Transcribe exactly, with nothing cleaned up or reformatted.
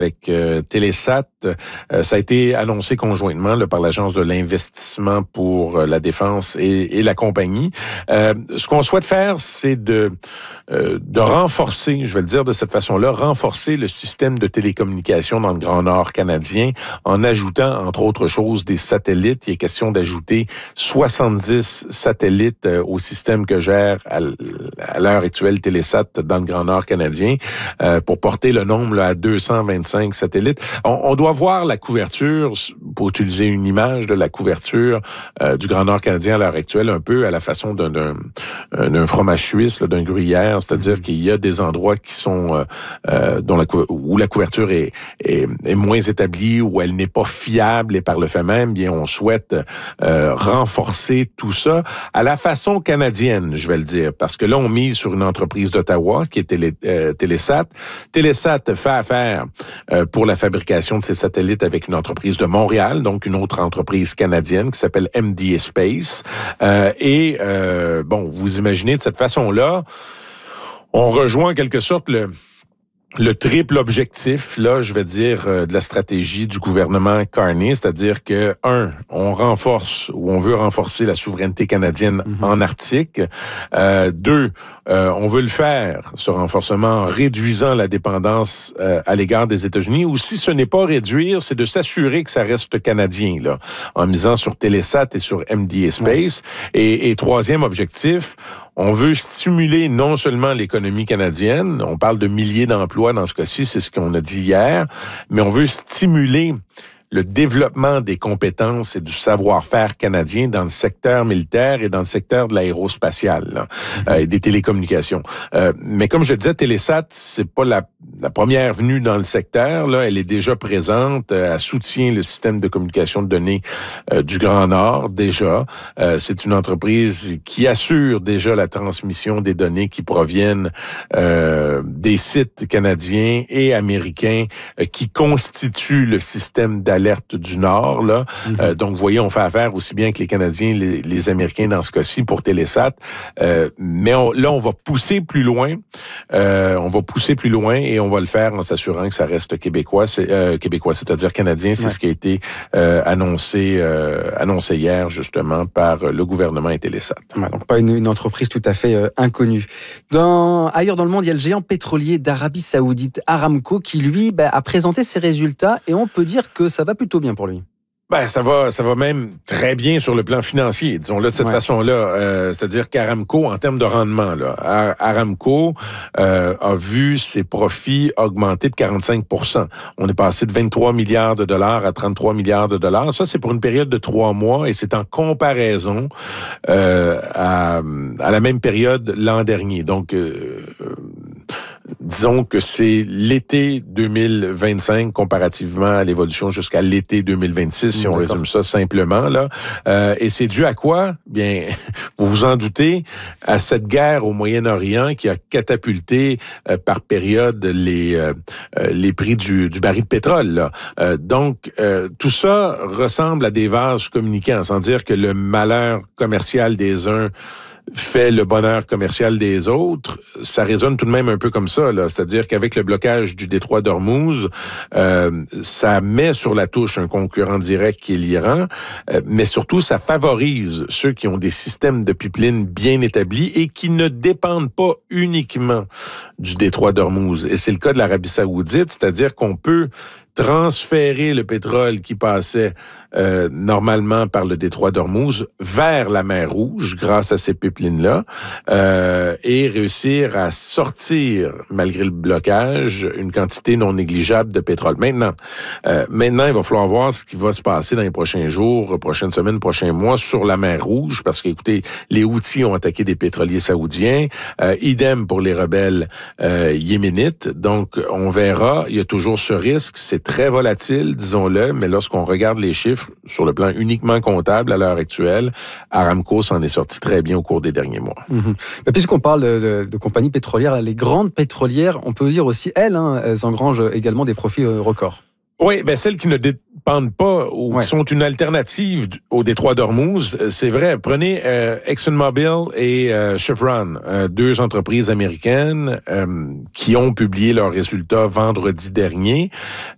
avec euh, Télésat. Euh, ça a été annoncé conjointement là, par l'Agence de l'investissement pour euh, la défense et, et la compagnie. Euh, ce qu'on souhaite faire, c'est de, euh, de renforcer, je vais le dire de cette façon-là, renforcer le système de télécommunications dans le Grand Nord canadien en ajoutant, entre autres choses, des satellites. Il est question d'ajouter soixante-dix satellites euh, au système que gère à, à l'heure actuelle Télésat dans le Grand Nord canadien euh, pour porter le nombre là, à deux cent vingt-cinq satellites. On, on doit voir la couverture, pour utiliser une image de la couverture euh, du Grand Nord canadien à l'heure actuelle, un peu à la façon d'un, d'un, d'un fromage suisse, là, d'un gruyère, c'est-à-dire mmh. qu'il y a des endroits qui sont euh, euh, dont la, où la couverture est, est, est moins établie, où elle n'est pas fiable, et par le fait même, bien on souhaite euh, renforcer tout ça à la façon canadienne, je vais le dire, parce que là on mise sur une entreprise d'Ottawa qui est Télé, euh, Télésat. Télésat fait affaire euh, pour la fabrication de ces satellites avec une entreprise de Montréal, donc une autre entreprise canadienne qui s'appelle M D A Space. Euh, et euh, bon, vous imaginez de cette façon-là, on rejoint en quelque sorte le le triple objectif, là, je vais dire, euh, de la stratégie du gouvernement Carney, c'est-à-dire que, un, on renforce ou on veut renforcer la souveraineté canadienne mm-hmm. en Arctique. Euh, deux, euh, on veut le faire, ce renforcement, en réduisant la dépendance euh, à l'égard des États-Unis. Ou si ce n'est pas réduire, c'est de s'assurer que ça reste canadien, là, en misant sur Télésat et sur M D A Space. Ouais. Et, et troisième objectif, on veut stimuler non seulement l'économie canadienne, on parle de milliers d'emplois dans ce cas-ci, c'est ce qu'on a dit hier, mais on veut stimuler le développement des compétences et du savoir-faire canadien dans le secteur militaire et dans le secteur de l'aérospatial là, euh, et des télécommunications. Euh, mais comme je disais, Télésat, c'est pas la, la première venue dans le secteur. Là, elle est déjà présente. Euh, elle soutient le système de communication de données euh, du Grand Nord déjà. Euh, c'est une entreprise qui assure déjà la transmission des données qui proviennent euh, des sites canadiens et américains euh, qui constituent le système d'alerte alerte du Nord, là. Mm-hmm. Euh, donc, vous voyez, on fait affaire aussi bien que les Canadiens, les, les Américains dans ce cas-ci pour Télésat. Euh, mais on, là, on va pousser plus loin. Euh, on va pousser plus loin et on va le faire en s'assurant que ça reste québécois, c'est, euh, québécois, c'est-à-dire canadien. C'est ouais. ce qui a été euh, annoncé, euh, annoncé hier, justement, par le gouvernement et Télésat. Ouais, donc, pas une, une entreprise tout à fait euh, inconnue. Dans, ailleurs dans le monde, il y a le géant pétrolier d'Arabie Saoudite, Aramco, qui, lui, bah, a présenté ses résultats et on peut dire que ça va plutôt bien pour lui. Ben, ça va, ça va même très bien sur le plan financier, disons-le de cette ouais. façon-là. Euh, c'est-à-dire qu'Aramco, en termes de rendement, là, Aramco euh, a vu ses profits augmenter de quarante-cinq pour cent. On est passé de vingt-trois milliards de dollars à trente-trois milliards de dollars. Ça, c'est pour une période de trois mois et c'est en comparaison euh, à, à la même période l'an dernier. Donc, euh, disons que c'est l'été deux mille vingt-cinq comparativement à l'évolution jusqu'à l'été deux mille vingt-six, si on D'accord. résume ça simplement, là. Euh, et c'est dû à quoi? Bien, vous vous en doutez, à cette guerre au Moyen-Orient qui a catapulté euh, par période les euh, les prix du, du baril de pétrole, là. Euh, donc, euh, tout ça ressemble à des vases communicants, sans dire que le malheur commercial des uns fait le bonheur commercial des autres, ça résonne tout de même un peu comme ça, là. C'est-à-dire qu'avec le blocage du détroit d'Ormuz, euh, ça met sur la touche un concurrent direct qui est l'Iran, euh, mais surtout, ça favorise ceux qui ont des systèmes de pipeline bien établis et qui ne dépendent pas uniquement du détroit d'Ormuz. Et c'est le cas de l'Arabie Saoudite, c'est-à-dire qu'on peut transférer le pétrole qui passait euh, normalement par le détroit d'Ormuz vers la mer Rouge grâce à ces pipelines-là euh, et réussir à sortir, malgré le blocage, une quantité non négligeable de pétrole. Maintenant, euh, maintenant, il va falloir voir ce qui va se passer dans les prochains jours, prochaines semaines, prochains mois sur la mer Rouge parce que, écoutez, les Houthis ont attaqué des pétroliers saoudiens, euh, idem pour les rebelles euh, yéménites. Donc, on verra. Il y a toujours ce risque. C'est très volatile, disons-le, mais lorsqu'on regarde les chiffres sur le plan uniquement comptable à l'heure actuelle, Aramco s'en est sorti très bien au cours des derniers mois. Mmh. Puisqu'on parle de, de, de compagnies pétrolières, les grandes pétrolières, on peut dire aussi, elles, hein, elles engrangent également des profits euh, records. Oui, ben celles qui ne dépendent pas ou ouais. qui sont une alternative au détroit d'Ormuz, c'est vrai. Prenez euh, ExxonMobil et euh, Chevron, euh, deux entreprises américaines euh, qui ont publié leurs résultats vendredi dernier.